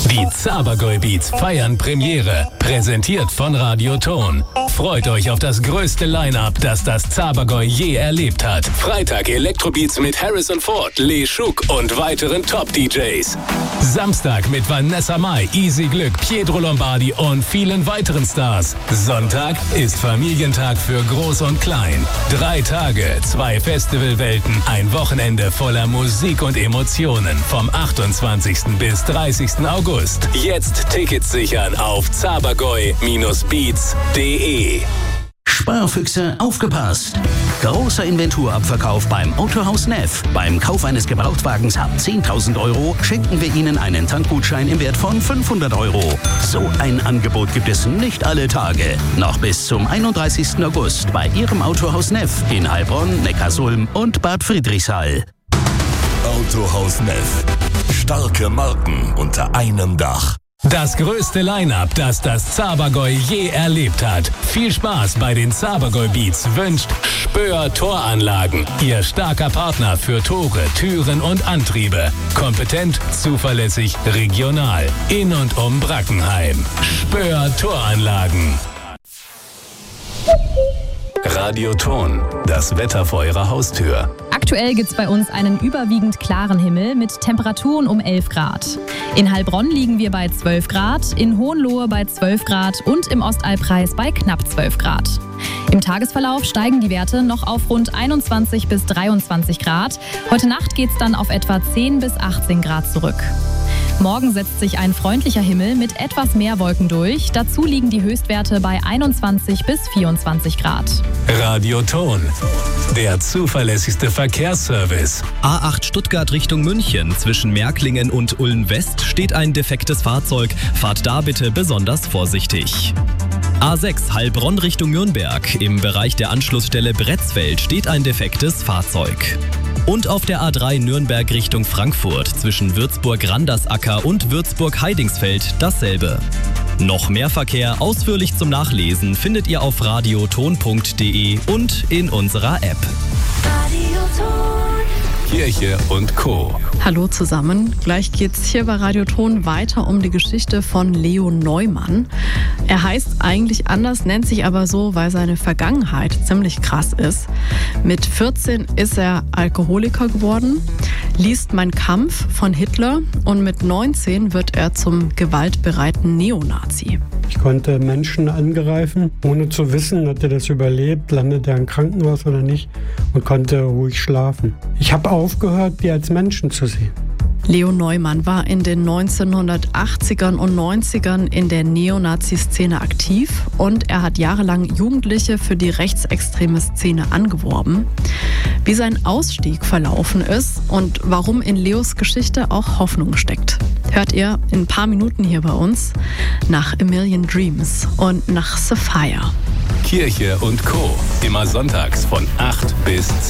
Die Zabergäu Beats feiern Premiere. Präsentiert von Radio Ton. Freut euch auf das größte Line-Up, das das Zabergäu je erlebt hat. Freitag Elektrobeats mit Harrison Ford, Lee Schuk und weiteren Top-DJs. Samstag mit Vanessa Mai, Easy Glück, Pietro Lombardi und vielen weiteren Stars. Sonntag ist Familientag für Groß und Klein. 3 Tage, 2 Festivalwelten, ein Wochenende voller Musik und Emotionen. Vom 28. bis 30. August. Jetzt Tickets sichern auf zabergäu-beats.de. Sparfüchse, aufgepasst! Großer Inventurabverkauf beim Autohaus Neff. Beim Kauf eines Gebrauchtwagens ab 10.000 Euro schenken wir Ihnen einen Tankgutschein im Wert von 500 Euro. So ein Angebot gibt es nicht alle Tage. Noch bis zum 31. August bei Ihrem Autohaus Neff in Heilbronn, Neckarsulm und Bad Friedrichshall. Autohaus Neff. Starke Marken unter einem Dach. Das größte Line-Up, das das Zabergäu je erlebt hat. Viel Spaß bei den Zabergäu Beats wünscht Spöer Toranlagen. Ihr starker Partner für Tore, Türen und Antriebe. Kompetent, zuverlässig, regional. In und um Brackenheim. Spöer Toranlagen. Radio Ton, das Wetter vor Ihrer Haustür. Aktuell gibt es bei uns einen überwiegend klaren Himmel mit Temperaturen um 11 Grad. In Heilbronn liegen wir bei 12 Grad, in Hohenlohe bei 12 Grad und im Ostalbkreis bei knapp 12 Grad. Im Tagesverlauf steigen die Werte noch auf rund 21 bis 23 Grad. Heute Nacht geht es dann auf etwa 10 bis 18 Grad zurück. Morgen setzt sich ein freundlicher Himmel mit etwas mehr Wolken durch. Dazu liegen die Höchstwerte bei 21 bis 24 Grad. Radio Ton, der zuverlässigste Verkehrsservice. A8 Stuttgart Richtung München. Zwischen Märklingen und Ulm-West steht ein defektes Fahrzeug. Fahrt da bitte besonders vorsichtig. A6 Heilbronn Richtung Nürnberg. Im Bereich der Anschlussstelle Bretzfeld steht ein defektes Fahrzeug. Und auf der A3 Nürnberg Richtung Frankfurt zwischen Würzburg-Randersacker und Würzburg-Heidingsfeld dasselbe. Noch mehr Verkehr ausführlich zum Nachlesen findet ihr auf radioton.de und in unserer App. Kirche und Co. Hallo zusammen. Gleich geht's hier bei Radio Ton weiter um die Geschichte von Leo Neumann. Er heißt eigentlich anders, nennt sich aber so, weil seine Vergangenheit ziemlich krass ist. Mit 14 ist er Alkoholiker geworden, liest Mein Kampf von Hitler und mit 19 wird er zum gewaltbereiten Neonazi. Ich konnte Menschen angreifen, ohne zu wissen, hat er das überlebt, landet er im Krankenhaus oder nicht und konnte ruhig schlafen. Ich habe aufgehört, die als Menschen zu sehen. Leo Neumann war in den 1980ern und 90ern in der Neonazi-Szene aktiv und er hat jahrelang Jugendliche für die rechtsextreme Szene angeworben. Wie sein Ausstieg verlaufen ist und warum in Leos Geschichte auch Hoffnung steckt, hört ihr in ein paar Minuten hier bei uns nach A Million Dreams und nach Sapphire. Kirche und Co. Immer sonntags von 8 bis 10.